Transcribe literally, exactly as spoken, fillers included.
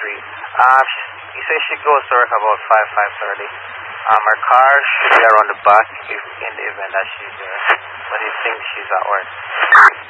street. Um, she, he says she goes to work about five, five thirty. Um, her car should be around the back if, in the event that she's there, but he thinks she's at work.